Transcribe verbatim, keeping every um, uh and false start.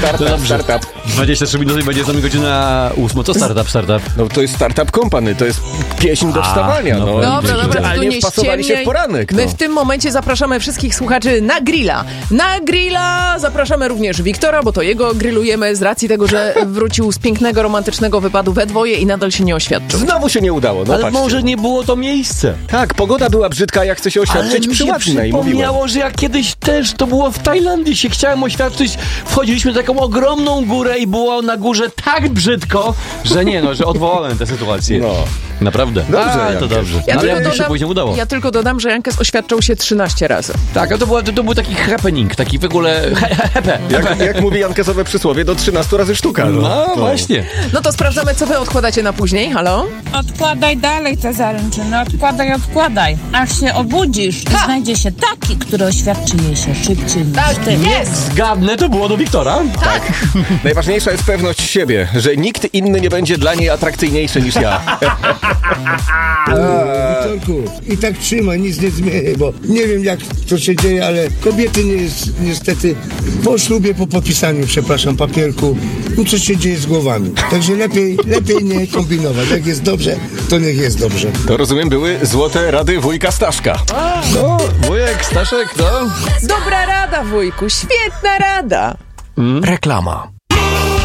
Startup, startup. dwadzieścia trzy minuty będzie za mnie godzina ósma. Co startup, startup? No to jest Startup Company, to jest pieśń do wstawania. No. Dobra, dobra, tu Idealnie nie wpasowali się w ściemniaj. poranek. My No. w tym momencie zapraszamy wszystkich słuchaczy na grilla. Na grilla zapraszamy również Wiktora, bo to jego grillujemy z racji tego, że wrócił z pięknego, romantycznego wypadu we dwoje i nadal się nie oświadczył. Znowu się nie udało, no Ale patrzcie. może nie było to miejsce. Tak, pogoda była brzydka, ja chcę się Ale oświadczyć mi przy się ładnej, mówiłem. przypomniało, że jak kiedyś też to było w Tajlandii, się chciałem oświadczyć, wchodziliśmy na taką ogromną górę i było na górze tak brzydko, że nie no, że odwołałem tę sytuację. No. Naprawdę. Dobrze, A, to Jankes. dobrze. Ja, Ale tylko jak mi się dodam, później udało. ja tylko dodam, że Jankes oświadczał się trzynaście razy. Tak, a to, było, to, to był taki happening, taki w ogóle he, he, hepe. Jak, jak mówi Jankesowe przysłowie, do trzynastu razy sztuka. No, No, właśnie. No to sprawdzamy, co wy odkładacie na później. Halo? Odkładaj dalej te zaręczyny, odkładaj, odkładaj. Aż się obudzisz, to znajdzie się taki, który oświadczy jej się szybciej niż Tak, ty. jest! Zgadnę, to było do Wiktora. Tak. Najważniejsza jest pewność siebie, że nikt inny nie będzie dla niej atrakcyjniejszy niż ja. Wiktorku, i tak trzymaj, nic nie zmienię, bo nie wiem jak to się dzieje, ale kobiety nie jest, niestety po ślubie, po podpisaniu, przepraszam, papierku, no coś się dzieje z głowami. Także lepiej, lepiej nie kombinować. Jak jest dobrze, to niech jest dobrze. To rozumiem były złote rady wujka Staszka. No, wujek, Staszek, no. Dobra rada, wujku, świetna rada. Reklama.